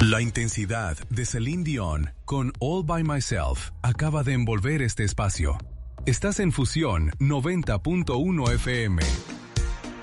La intensidad de Celine Dion con All By Myself acaba de envolver este espacio. Estás en Fusión 90.1 FM.